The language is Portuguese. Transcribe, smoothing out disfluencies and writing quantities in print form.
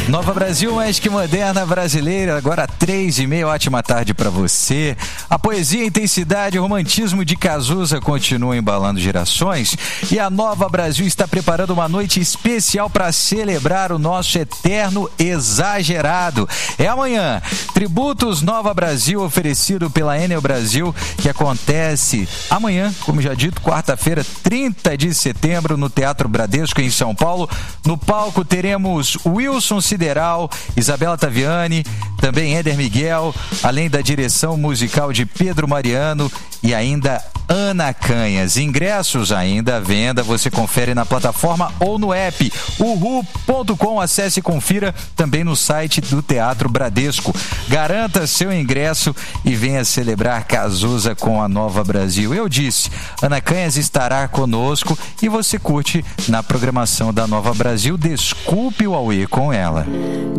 Nova Brasil, mais que moderna brasileira, agora 3h30, ótima tarde pra você. A poesia, intensidade e romantismo de Cazuza continuam embalando gerações e a Nova Brasil está preparando uma noite especial para celebrar o nosso eterno exagerado. É amanhã, Tributos Nova Brasil, oferecido pela Enel Brasil, que acontece amanhã, como já dito, quarta-feira, 30 de setembro, no Teatro Bradesco, em São Paulo. No palco teremos Wilson Sideral, Isabela Taviani, também Éder Miguel, além da direção musical de Pedro Mariano e ainda Ana Canhas. Ingressos ainda à venda, você confere na plataforma ou no app uhu.com, acesse e confira também no site do Teatro Bradesco. Garanta seu ingresso e venha celebrar Cazuza com a Nova Brasil. Eu disse, Ana Canhas estará conosco e você curte na programação da Nova Brasil. Desculpe o auê com ela.